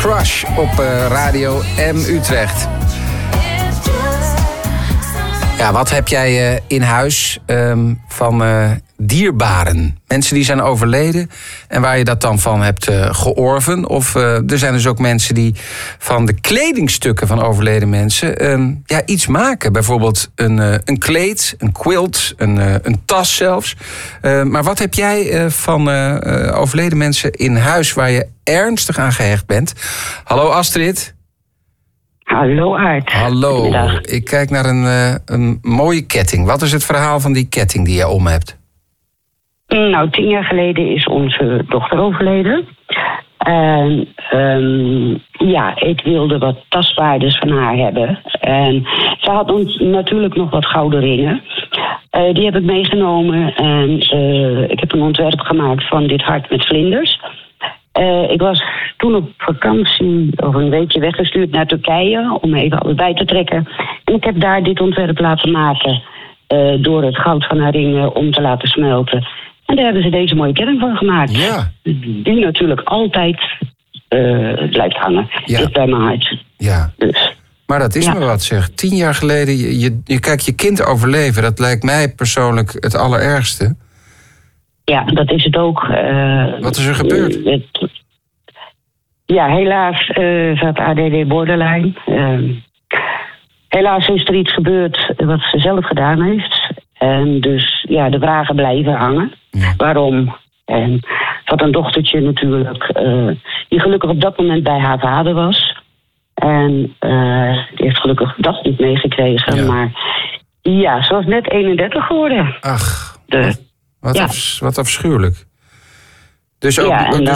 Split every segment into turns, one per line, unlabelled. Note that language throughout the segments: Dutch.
Crush op Radio M Utrecht. Ja, wat heb jij in huis van dierbaren? Mensen die zijn overleden en waar je dat dan van hebt georven. Of er zijn dus ook mensen die van de kledingstukken van overleden mensen iets maken. Bijvoorbeeld een kleed, een quilt, een tas zelfs. Maar wat heb jij van overleden mensen in huis waar je ernstig aan gehecht bent? Hallo Astrid.
Hallo Aart.
Hallo.
Goedemiddag.
Ik kijk naar een mooie ketting. Wat is het verhaal van die ketting die je om hebt?
Nou, 10 jaar geleden is onze dochter overleden. En ik wilde wat tastwaardes van haar hebben. En ze had ons natuurlijk nog wat gouden ringen. Die heb ik meegenomen. En ik heb een ontwerp gemaakt van dit hart met vlinders. Ik was toen op vakantie of een weekje weggestuurd naar Turkije om even alles bij te trekken. En ik heb daar dit ontwerp laten maken door het goud van haar ringen om te laten smelten. En daar hebben ze deze mooie ketting van gemaakt.
Ja.
Die natuurlijk altijd blijft hangen.
Ja.
Dit bij mijn hart.
Ja.
Dus.
Maar dat is me wat zeg. 10 jaar geleden, je kijkt je kind overleven. Dat lijkt mij persoonlijk het allerergste.
Ja, dat is het ook.
Wat is er gebeurd?
Helaas zat ADD borderline. Helaas is er iets gebeurd wat ze zelf gedaan heeft. En dus de vragen blijven hangen.
Ja.
Waarom? En ze had een dochtertje natuurlijk, die gelukkig op dat moment bij haar vader was. En die heeft gelukkig dat niet meegekregen.
Ja.
Maar ze was net 31 geworden.
Ach, wat afschuwelijk. Dus ook,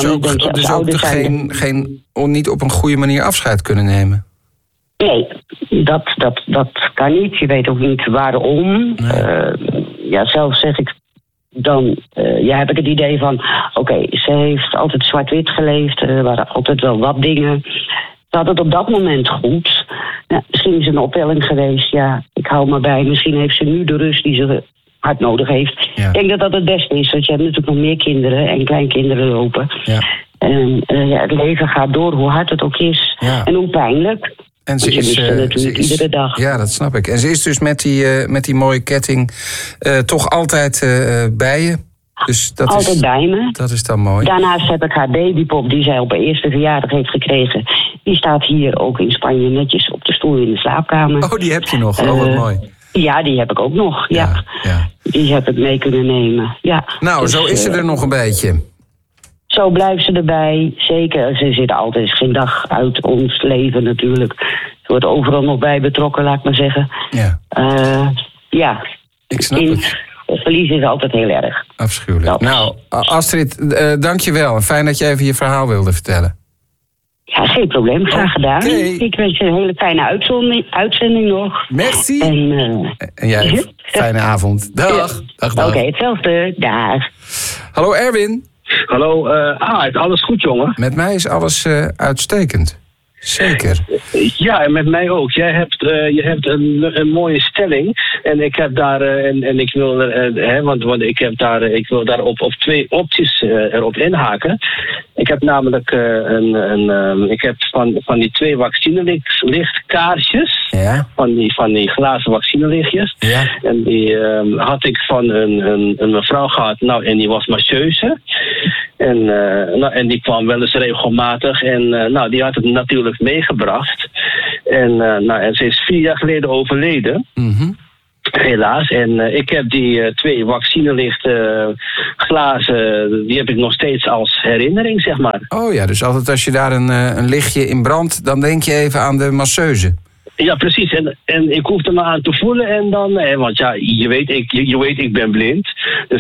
niet op een goede manier afscheid kunnen nemen?
Nee, dat kan niet. Je weet ook niet waarom.
Nee.
Zelf zeg ik dan, heb ik het idee van, oké, ze heeft altijd zwart-wit geleefd. Er waren altijd wel wat dingen. Ze had het op dat moment goed. Misschien is het een opwelling geweest. Ja, ik hou me bij. Misschien heeft ze nu de rust die ze hard nodig heeft.
Ja.
Ik denk dat dat het beste is. Want je hebt natuurlijk nog meer kinderen en kleinkinderen lopen.
Ja.
En het leven gaat door, hoe hard het ook is.
Ja.
En hoe pijnlijk.
En
ze is iedere dag.
Ja, dat snap ik. En ze is dus met die mooie ketting toch altijd bij je. Dus dat
altijd bij me.
Dat is dan mooi.
Daarnaast heb ik haar babypop, die zij op haar eerste verjaardag heeft gekregen. Die staat hier ook in Spanje netjes op de stoel in de slaapkamer.
Oh, die heb je nog. Wat mooi.
Ja, die heb ik ook nog. Ja. Die heb ik mee kunnen nemen. Ja.
Nou, dus, zo is ze er nog een beetje.
Zo blijft ze erbij. Zeker, ze zit altijd geen dag uit ons leven natuurlijk. Ze wordt overal nog bij betrokken, laat ik maar zeggen.
Ja. Ik snap het.
Verlies is altijd heel erg.
Afschuwelijk. Nou, Astrid, dank je wel. Fijn dat je even je verhaal wilde vertellen.
Ja, geen probleem. Graag gedaan.
Okay.
Ik wens je een hele fijne uitzending nog.
Merci. En jij, fijne avond. Dag. Dag.
Oké, hetzelfde. Dag.
Hallo Erwin.
Hallo, alles goed, jongen?
Met mij is alles uitstekend. Zeker.
Ja, en met mij ook. Je hebt een mooie stelling. En ik heb daar, en ik wil want ik wil daar op 2 opties erop inhaken. Ik heb namelijk ik heb van die 2 vaccinelichtkaarsjes.
Ja.
Van die glazen vaccinelichtjes. Ja. En die had ik van een mevrouw gehad. Nou, en die was masseuse. En die kwam wel eens regelmatig. En die had het natuurlijk meegebracht. En ze is 4 jaar geleden overleden. Mm-hmm. Helaas. En ik heb die 2 vaccinelicht glazen, die heb ik nog steeds als herinnering, zeg maar.
Oh ja, dus altijd als je daar een lichtje in brandt, dan denk je even aan de masseuse.
Ja, precies. En ik hoefde me aan te voelen en dan, want ja, je weet, ik ben blind. Dus